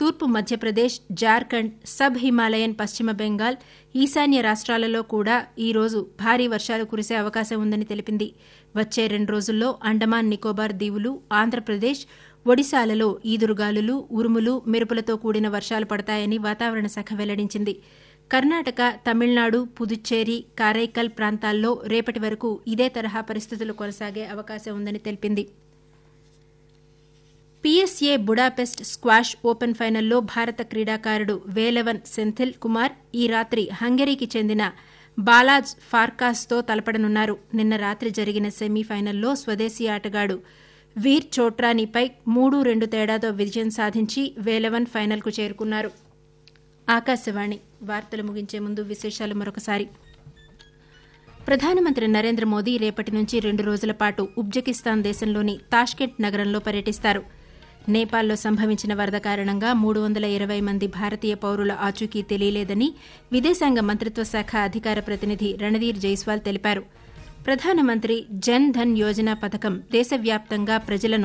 తూర్పు Madhya Pradesh, Jharkhand, sub Himalayan పశ్చిమ బెంగాల్, ఈశాన్య రాష్ట్రాలలో కూడా ఈ రోజు భారీ వర్షాలు కురిసే అవకాశం ఉందని తెలిపింది. వచ్చే 2 రోజుల్లో అండమాన్ నికోబార్ దీవులు, ఆంధ్రప్రదేశ్, ఒడిశాలలో ఈదురుగాలులు, ఉరుములు, మెరుపులతో కూడిన వర్షాలు పడతాయని వాతావరణ శాఖ వెల్లడించింది. కర్ణాటక, తమిళనాడు, పుదుచ్చేరి, కారైకల్ ప్రాంతాల్లో రేపటి వరకు ఇదే తరహా పరిస్థితులు కొనసాగే అవకాశం ఉందని తెలిపింది. పీఎస్ఏ బుడాపెస్ట్ స్క్వాష్ ఓపెన్ ఫైనల్లో భారత క్రీడాకారుడు వేలవన్ సెంథిల్ కుమార్ ఈ రాత్రి హంగరీకి చెందిన బాలాజ్ ఫార్కాస్తో తలపడనున్నారు. నిన్న రాత్రి జరిగిన సెమీఫైనల్లో స్వదేశీ ఆటగాడు వీర్ చోట్రానీపై 3-2 తేడాతో విజయం సాధించి వేలవన్ ఫైనల్కు చేరుకున్నారు. ఆకాశవాణి వార్తలు ముగించే ముందు విశేషాలు మరొకసారి. ప్రధానమంత్రి నరేంద్ర మోదీ రేపటి నుంచి 2 రోజుల పాటు ఉజ్బెకిస్తాన్ దేశంలోని తాష్కెంట్ నగరంలో పర్యటిస్తారు. నేపాల్లో సంభవించిన వరద కారణంగా 320 మంది భారతీయ పౌరుల ఆచూకీ తెలియలేదని విదేశాంగ మంత్రిత్వ శాఖ అధికార ప్రతినిధి రణధీర్ జైస్వాల్ తెలిపారు. ప్రధానమంత్రి జన్ ధన్ యోజన పథకం దేశవ్యాప్తంగా ప్రజలను